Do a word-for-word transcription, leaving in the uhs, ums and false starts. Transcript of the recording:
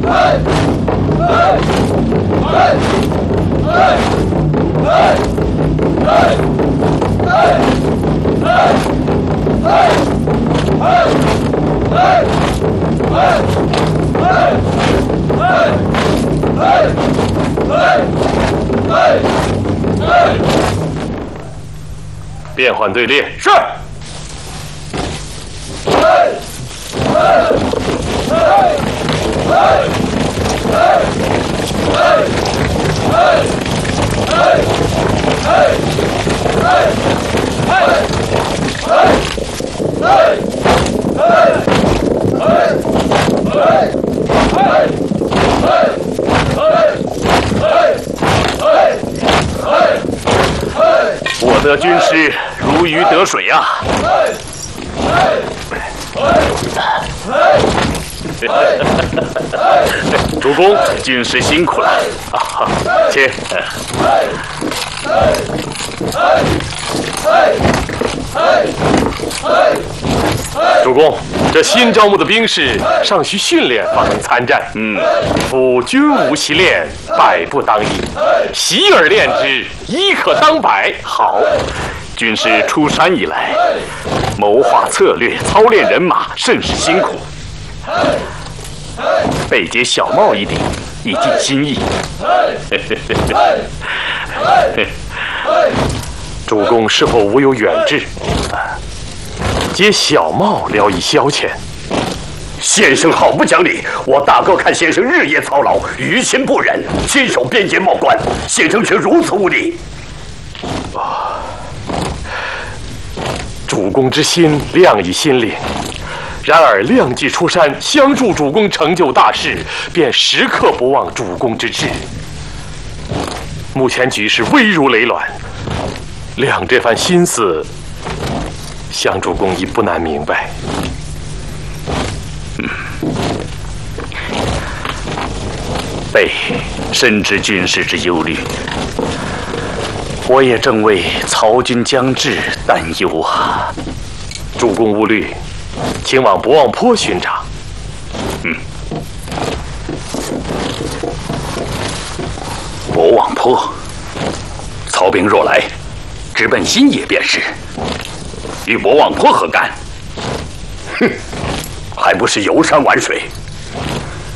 变换队列。 是。 我的军师如鱼得水啊！主公，军师辛苦了啊！请。主公，这新招募的兵士尚需训练方能参战。嗯，夫军无习练，百不当一。习而练之，一可当百。好，军师出山以来，谋划策略，操练人马，甚是辛苦。被解小帽一顶，以尽心意。主公是否无有远志？解小帽聊以消遣。 先生好不讲理！我大哥看先生日夜操劳，于心不忍，亲手编解帽冠，先生却如此无礼。 啊！主公之心，亮已心领。然而亮既出山，相助主公成就大事，便时刻不忘主公之志。目前局势危如累卵，亮这番心思，相主公已不难明白。嗯， 备深知军师之忧虑，我也正为曹军将至担忧啊。 主公勿虑，请往博望坡巡查。 嗯，博望坡，曹兵若来，直奔新野便是。与博望坡何干？哼，还不是游山玩水。